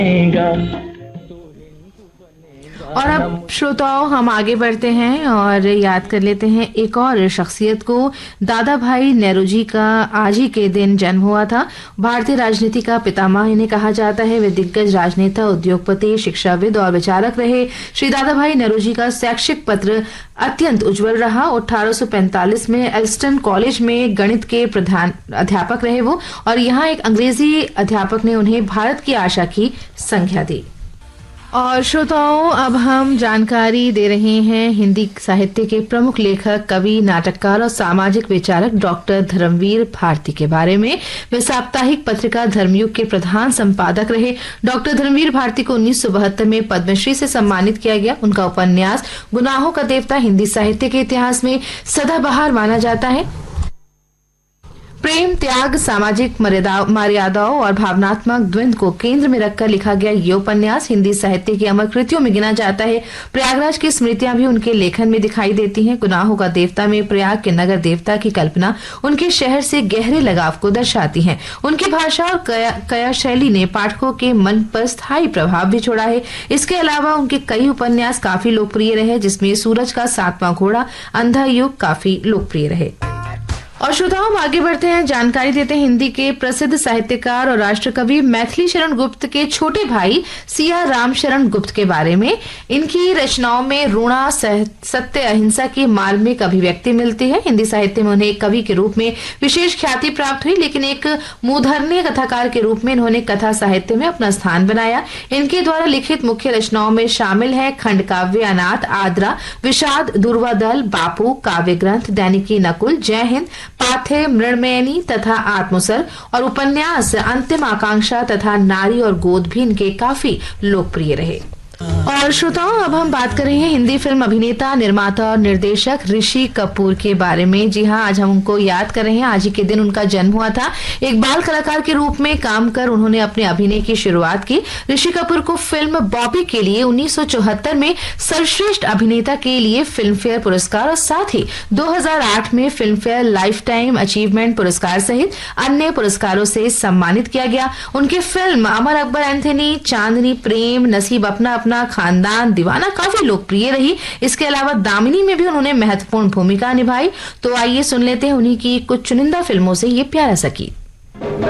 और अब श्रोताओं हम आगे बढ़ते हैं और याद कर लेते हैं एक और शख्सियत को। दादा भाई नेहरूजी का आज ही के दिन जन्म हुआ था। भारतीय राजनीति का पितामह इन्हें कहा जाता है। वे दिग्गज राजनेता, उद्योगपति, शिक्षाविद और विचारक रहे। श्री दादा भाई नेहरूजी का शैक्षिक पत्र अत्यंत उज्जवल रहा। 1845 में एल्स्टन कॉलेज में गणित के प्रधान अध्यापक रहे वो, और यहाँ एक अंग्रेजी अध्यापक ने उन्हें भारत की आशा की संज्ञा दी। और श्रोताओं अब हम जानकारी दे रहे हैं हिंदी साहित्य के प्रमुख लेखक, कवि, नाटककार और सामाजिक विचारक डॉक्टर धर्मवीर भारती के बारे में। वे साप्ताहिक पत्रिका धर्मयुग के प्रधान संपादक रहे। डॉक्टर धर्मवीर भारती को 1972 में पद्मश्री से सम्मानित किया गया। उनका उपन्यास गुनाहों का देवता हिंदी साहित्य के इतिहास में सदाबहार माना जाता है। प्रेम, त्याग, सामाजिक मर्यादाओं और भावनात्मक द्वंद्व को केंद्र में रखकर लिखा गया ये उपन्यास हिंदी साहित्य की अमर कृतियों में गिना जाता है। प्रयागराज की स्मृतियां भी उनके लेखन में दिखाई देती हैं। गुनाहों का देवता में प्रयाग के नगर देवता की कल्पना उनके शहर से गहरे लगाव को दर्शाती है। उनकी भाषा और कया शैली ने पाठकों के मन पर स्थायी प्रभाव भी छोड़ा है। इसके अलावा उनके कई उपन्यास काफी लोकप्रिय रहे, जिसमें सूरज का सातवां घोड़ा, अंधा युग काफी लोकप्रिय रहे। और श्रोताओं हम आगे बढ़ते हैं, जानकारी देते हैं हिंदी के प्रसिद्ध साहित्यकार और राष्ट्रकवि मैथिली शरण गुप्त के छोटे भाई सिया राम शरण गुप्त के बारे में। इनकी रचनाओं में रूणा, सत्य, अहिंसा की मार्मिक अभिव्यक्ति मिलती है। हिंदी साहित्य में उन्हें एक कवि के रूप में विशेष ख्याति प्राप्त हुई, लेकिन एक मूर्धन्य कथाकार के रूप में इन्होंने कथा साहित्य में अपना स्थान बनाया। इनके द्वारा लिखित मुख्य रचनाओं में शामिल है खंड काव्य अनाथ, आद्रा, विषाद, दुर्वादल, बापू, काव्य ग्रंथ, दैनिकी नकुल, जय हिंद, पाथे, मृणमयनी तथा आत्मसर, और उपन्यास अंतिम आकांक्षा तथा नारी और गोद भी इनके काफी लोकप्रिय रहे। और श्रोताओं अब हम बात कर रहे हैं हिंदी फिल्म अभिनेता, निर्माता और निर्देशक ऋषि कपूर के बारे में। जी हाँ, आज हम उनको याद कर रहे हैं। आज ही के दिन उनका जन्म हुआ था। एक बाल कलाकार के रूप में काम कर उन्होंने अपने अभिनय की शुरुआत की। ऋषि कपूर को फिल्म बॉबी के लिए 1974 में सर्वश्रेष्ठ अभिनेता के लिए फिल्म फेयर पुरस्कार और साथ ही 2008 में film fair life time achievement पुरस्कार सहित अन्य पुरस्कारों से सम्मानित किया गया। उनकी फिल्म अमर अकबर एंथनी, चांदनी, प्रेम, नसीब अपना अपना, खानदान, दीवाना काफी लोकप्रिय रही। इसके अलावा दामिनी में भी उन्होंने महत्वपूर्ण भूमिका निभाई। तो आइए सुन लेते हैं उन्हीं की कुछ चुनिंदा फिल्मों से ये प्यारा सा गीत।